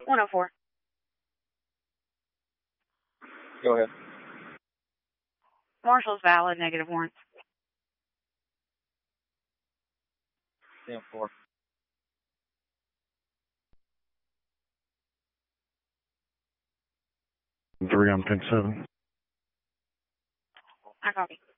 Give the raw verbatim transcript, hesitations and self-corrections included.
one oh four. Go ahead. Marshall's valid, negative warrants. ten four. Three on pink seven. I copy.